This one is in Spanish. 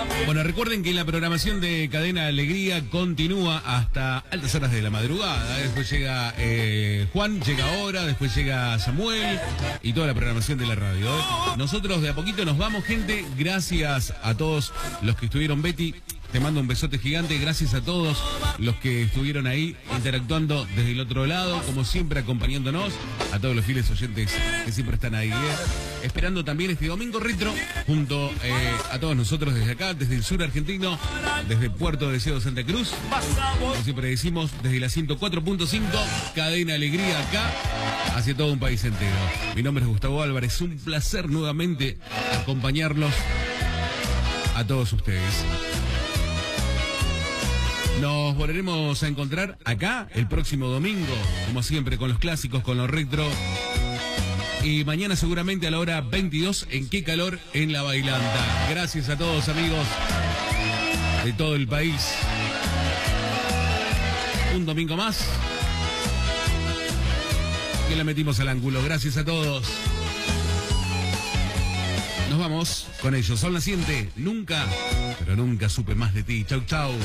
Bueno, recuerden que la programación de Cadena Alegría continúa hasta altas horas de la madrugada. Después llega Juan, llega ahora, después llega Samuel y toda la programación de la radio. Nosotros de a poquito nos vamos, gente. Gracias a todos los que estuvieron. Betty, te mando un besote gigante. Gracias a todos los que estuvieron ahí interactuando desde el otro lado, como siempre acompañándonos, a todos los fieles oyentes que siempre están ahí, esperando también este domingo retro junto a todos nosotros desde acá, desde el sur argentino, desde Puerto Deseado Santa Cruz, como siempre decimos, desde la 104.5 Cadena Alegría acá hacia todo un país entero. Mi nombre es Gustavo Álvarez, un placer nuevamente acompañarlos a todos ustedes. Nos volveremos a encontrar acá el próximo domingo, como siempre, con los clásicos, con los retro. Y mañana seguramente a la hora 22 en Qué Calor en La Bailanta. Gracias a todos, amigos de todo el país. Un domingo más que la metimos al ángulo. Gracias a todos. Nos vamos con ellos. Sol naciente. Nunca, pero nunca supe más de ti. Chau, chau.